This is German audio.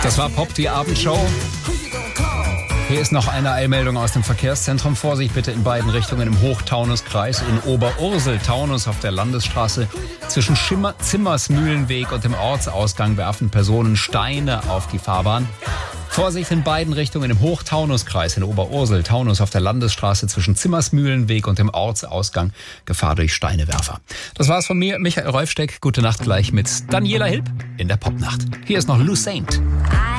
Das war Pop, die Abendshow. Hier ist noch eine Eilmeldung aus dem Verkehrszentrum. Vorsicht bitte in beiden Richtungen im Hochtaunuskreis. In Oberursel-Taunus auf der Landesstraße zwischen Zimmersmühlenweg und dem Ortsausgang werfen Personen Steine auf die Fahrbahn. Vorsicht in beiden Richtungen im Hochtaunuskreis in Oberursel-Taunus auf der Landesstraße zwischen Zimmersmühlenweg und dem Ortsausgang. Gefahr durch Steinewerfer. Das war's von mir, Michael Rolfsteck. Gute Nacht gleich mit Daniela Hilb in der Popnacht. Hier ist noch Lou Saint.